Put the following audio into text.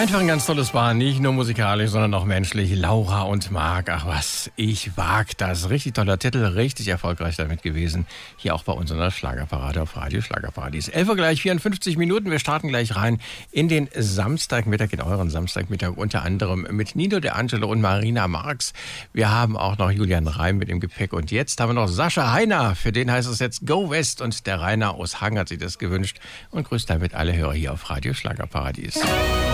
Einfach ein ganz tolles Paar, nicht nur musikalisch, sondern auch menschlich. Laura und Marc, ach was, ich wag das. Richtig toller Titel, richtig erfolgreich damit gewesen. Hier auch bei uns in der Schlagerparade auf Radio Schlagerparadies. 11 Uhr gleich 54 Minuten. Wir starten gleich rein in den Samstagmittag, in euren Samstagmittag, unter anderem mit Nino De Angelo und Marina Marx. Wir haben auch noch Julian Reim mit im Gepäck. Und jetzt haben wir noch Sascha Heiner. Für den heißt es jetzt Go West. Und der Rainer aus Hang hat sich das gewünscht und grüßt damit alle Hörer hier auf Radio Schlagerparadies.